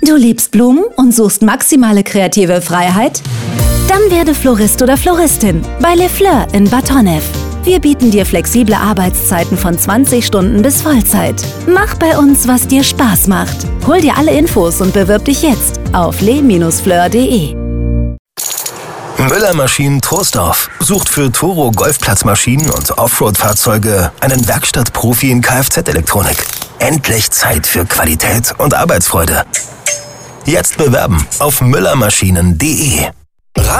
Du liebst Blumen und suchst maximale kreative Freiheit? Dann werde Florist oder Floristin bei Les Fleurs in Bad Honnef. Wir bieten dir flexible Arbeitszeiten von 20 Stunden bis Vollzeit. Mach bei uns, was dir Spaß macht. Hol dir alle Infos und bewirb dich jetzt auf les-fleur.de. Müller Maschinen Troisdorf sucht für Toro Golfplatzmaschinen und Offroad-Fahrzeuge einen Werkstattprofi in Kfz-Elektronik. Endlich Zeit für Qualität und Arbeitsfreude. Jetzt bewerben auf müllermaschinen.de.